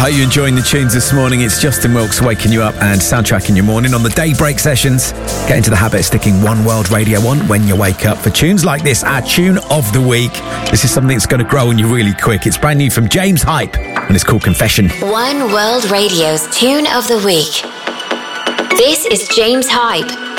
hope you're enjoying the tunes this morning. It's Justin Wilkes waking you up and soundtracking your morning on the Daybreak sessions. Get into the habit of sticking One World Radio on when you wake up for tunes like this, our tune of the week. This is something that's going to grow on you really quick. It's brand new from James Hype and it's called Confession. One World Radio's tune of the week. This is James Hype.